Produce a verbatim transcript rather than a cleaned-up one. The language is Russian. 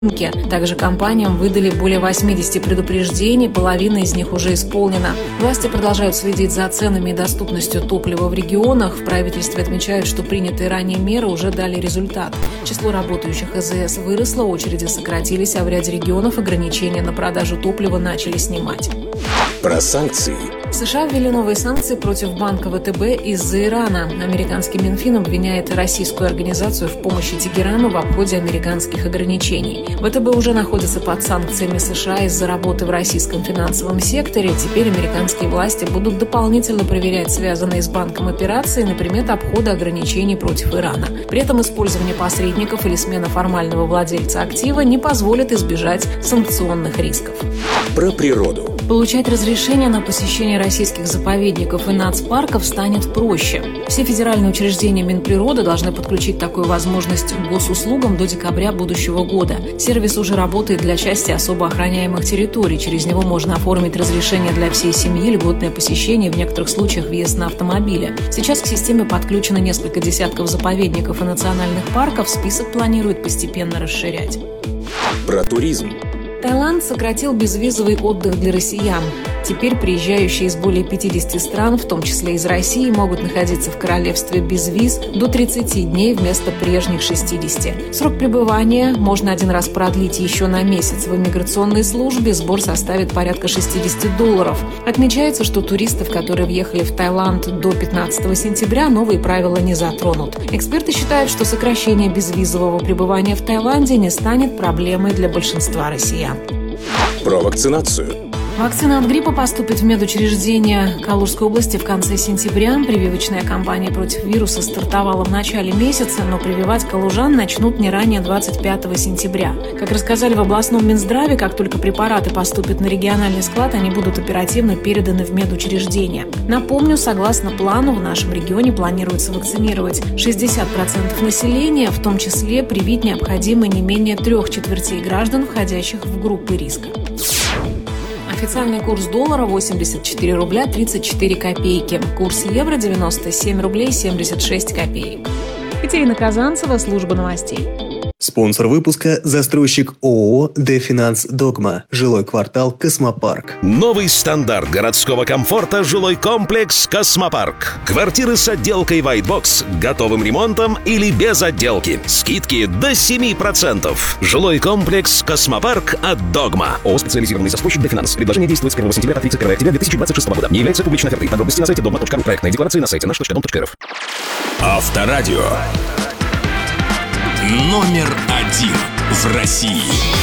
рынке. Также компаниям выдали более восемьдесят предупреждений, половина из них уже исполнена. Власти продолжают следить за ценами и доступностью топлива в регионах. В правительстве отмечают, что принятые ранее меры уже дали результат. Число работающих АЗС выросло, очереди сократились, а в ряде регионов ограничения на продажу топлива начали снимать. Про санкции. США ввели новые санкции против банка ВТБ из-за Ирана. Американский Минфин обвиняет российскую организацию в помощи Тегерану в обходе американских ограничений. ВТБ уже находится под санкциями США из-за работы в российском финансовом секторе. Теперь американские власти будут дополнительно проверять связанные с банком операции на предмет обхода ограничений против Ирана. При этом использование посредников или смена формального владельца актива не позволит избежать санкционных рисков. Про природу. Получать разрешение на посещение российских заповедников и нацпарков станет проще. Все федеральные учреждения Минприроды должны подключить такую возможность к госуслугам до декабря будущего года. Сервис уже работает для части особо охраняемых территорий. Через него можно оформить разрешение для всей семьи, льготное посещение, в некоторых случаях въезд на автомобиле. Сейчас к системе подключено несколько десятков заповедников и национальных парков. Список планируют постепенно расширять. Про туризм. Таиланд сократил безвизовый отдых для россиян. Теперь приезжающие из более пятидесяти стран, в том числе из России, могут находиться в королевстве без виз до тридцати дней вместо прежних шестидесяти. Срок пребывания можно один раз продлить еще на месяц. В иммиграционной службе сбор составит порядка шестидесяти долларов. Отмечается, что туристов, которые въехали в Таиланд до пятнадцатого сентября, новые правила не затронут. Эксперты считают, что сокращение безвизового пребывания в Таиланде не станет проблемой для большинства россиян. Про вакцинацию. Вакцина от гриппа поступит в медучреждения Калужской области в конце сентября. Прививочная кампания против вируса стартовала в начале месяца, но прививать калужан начнут не ранее двадцать пятого сентября. Как рассказали в областном Минздраве, как только препараты поступят на региональный склад, они будут оперативно переданы в медучреждения. Напомню, согласно плану, в нашем регионе планируется вакцинировать шестьдесят процентов населения, в том числе привить необходимо не менее трех четвертей граждан, входящих в группы риска. Официальный курс доллара восемьдесят четыре рубля тридцать четыре копейки. Курс евро девяносто семь рублей семьдесят шесть копеек. Катерина Казанцева, служба новостей. Спонсор выпуска – застройщик ООО «Дефинанс Догма». Жилой квартал «Космопарк». Новый стандарт городского комфорта – жилой комплекс «Космопарк». Квартиры с отделкой White Box, готовым ремонтом или без отделки. Скидки до семи процентов. Жилой комплекс «Космопарк» от «Догма». ООО «Специализированный застройщик Дефинанс». Предложение действует с первого сентября по тридцать первого октября две тысячи двадцать шестого года. Не является публичной офертой. Подробности на сайте догма точка ру. Проектная декларация на сайте наш точка дом точка рф. Авторадио. Номер один в России.